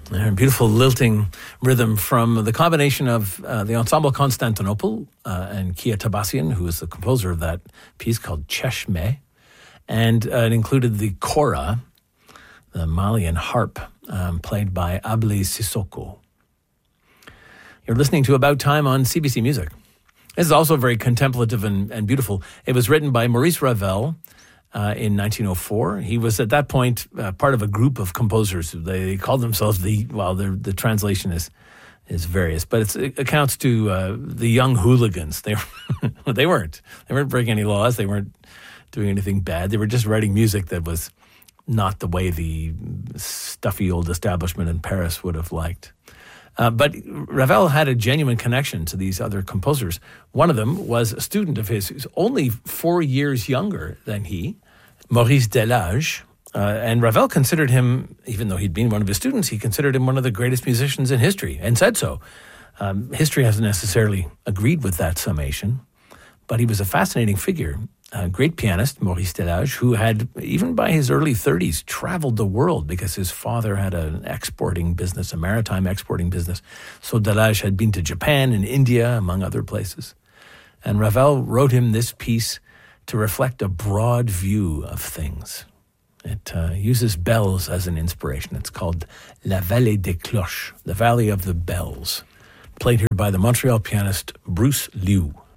A beautiful lilting rhythm from the combination of the Ensemble Constantinople and Kia Tabassian, who is the composer of that piece called Cheshmeh. And it included the kora, the Malian harp, played by Abli Sissoko. You're listening to About Time on CBC Music. This is also very contemplative and beautiful. It was written by Maurice Ravel in 1904. He was at that point part of a group of composers. They called themselves the translation is various, but it accounts to the young hooligans. They weren't breaking any laws. They weren't doing anything bad. They were just writing music that was not the way the stuffy old establishment in Paris would have liked. But Ravel had a genuine connection to these other composers. One of them was a student of his who's only 4 years younger than he, Maurice Delage. And Ravel considered him, even though he'd been one of his students, he considered him one of the greatest musicians in history and said so. History hasn't necessarily agreed with that summation, but he was a fascinating figure. A great pianist, Maurice Delage, who had, even by his early 30s, traveled the world because his father had an exporting business, a maritime exporting business. So Delage had been to Japan and India, among other places. And Ravel wrote him this piece to reflect a broad view of things. It uses bells as an inspiration. It's called La Vallée des Cloches, the Valley of the Bells, played here by the Montreal pianist Bruce Liu.